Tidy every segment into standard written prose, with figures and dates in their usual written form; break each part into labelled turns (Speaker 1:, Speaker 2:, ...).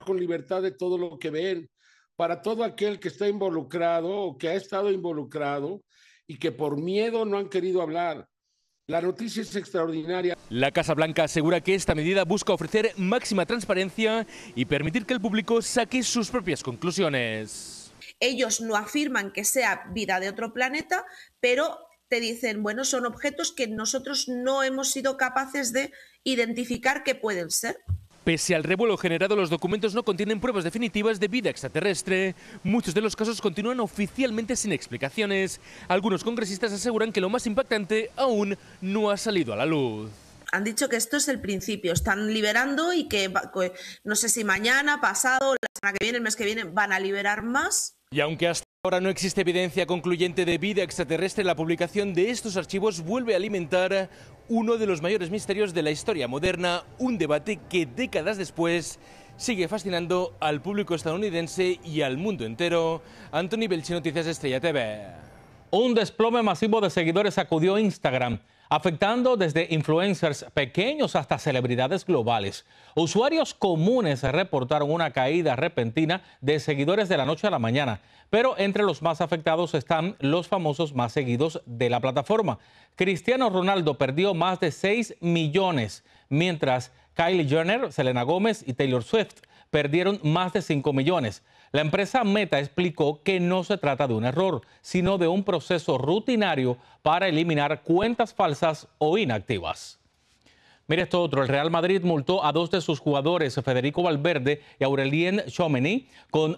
Speaker 1: con libertad de todo lo que ven, para todo aquel que está involucrado o que ha estado involucrado y que por miedo no han querido hablar. La noticia es extraordinaria.
Speaker 2: La Casa Blanca asegura que esta medida busca ofrecer máxima transparencia y permitir que el público saque sus propias conclusiones.
Speaker 3: Ellos no afirman que sea vida de otro planeta, pero te dicen, bueno, son objetos que nosotros no hemos sido capaces de identificar que pueden ser.
Speaker 2: Pese al revuelo generado, los documentos no contienen pruebas definitivas de vida extraterrestre. Muchos de los casos continúan oficialmente sin explicaciones. Algunos congresistas aseguran que lo más impactante aún no ha salido a la luz.
Speaker 3: Han dicho que esto es el principio, están liberando y que no sé si mañana, pasado, la semana que viene, el mes que viene, van a liberar más.
Speaker 2: Y aunque hasta ahora no existe evidencia concluyente de vida extraterrestre, la publicación de estos archivos vuelve a alimentar uno de los mayores misterios de la historia moderna, un debate que décadas después sigue fascinando al público estadounidense y al mundo entero. Anthony Belchi, Noticias Estrella TV.
Speaker 4: Un desplome masivo de seguidores sacudió Instagram, afectando desde influencers pequeños hasta celebridades globales. Usuarios comunes reportaron una caída repentina de seguidores de la noche a la mañana, pero entre los más afectados están los famosos más seguidos de la plataforma. Cristiano Ronaldo perdió más de 6 millones, mientras Kylie Jenner, Selena Gómez y Taylor Swift perdieron más de 5 millones. La empresa Meta explicó que no se trata de un error, sino de un proceso rutinario para eliminar cuentas falsas o inactivas. Mire esto otro, el Real Madrid multó a 2 de sus jugadores, Federico Valverde y Aurelien Tchouameni, con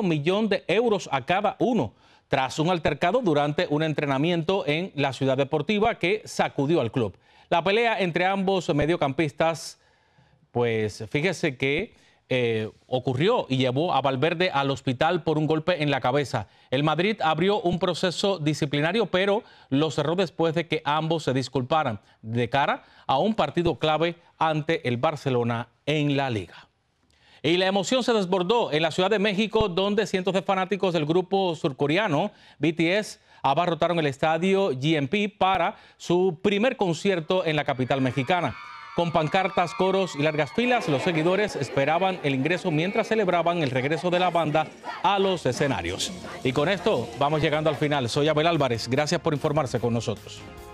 Speaker 4: $500,000 a cada uno, tras un altercado durante un entrenamiento en la ciudad deportiva que sacudió al club. La pelea entre ambos mediocampistas, pues fíjese que ocurrió y llevó a Valverde al hospital por un golpe en la cabeza. El Madrid abrió un proceso disciplinario, pero lo cerró después de que ambos se disculparan de cara a un partido clave ante el Barcelona en la Liga. Y la emoción se desbordó en la Ciudad de México, donde cientos de fanáticos del grupo surcoreano BTS abarrotaron el estadio GMP para su primer concierto en la capital mexicana. Con pancartas, coros y largas filas, los seguidores esperaban el ingreso mientras celebraban el regreso de la banda a los escenarios. Y con esto vamos llegando al final. Soy Abel Álvarez. Gracias por informarse con nosotros.